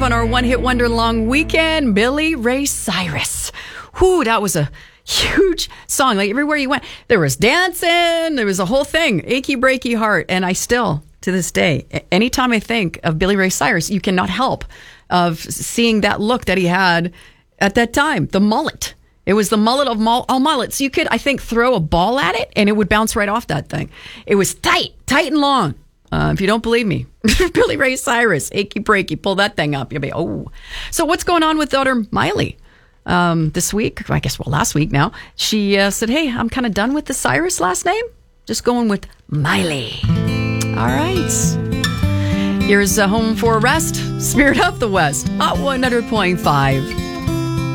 5 on our One Hit Wonder long weekend. Billy Ray Cyrus. Whoo, that was a huge song. Like everywhere you went, there was dancing. There was a whole thing. Achy breaky heart. And I still, to this day, anytime I think of Billy Ray Cyrus, you cannot help of seeing that look that he had at that time. The mullet. It was the mullet of all mullets. You could, I think, throw a ball at it and it would bounce right off that thing. It was tight and long. If you don't believe me, Billy Ray Cyrus, achy breaky, pull that thing up. You'll be, oh. So what's going on with daughter Miley? This week, I guess, last week now, she said, hey, I'm kind of done with the Cyrus last name. Just going with Miley. All right. Here's Home for Rest, Spirit of the West, at 100.5.